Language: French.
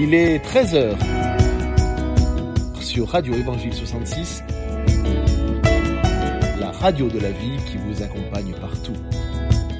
Il est 13h sur Radio Évangile 66, la radio de la vie qui vous accompagne partout.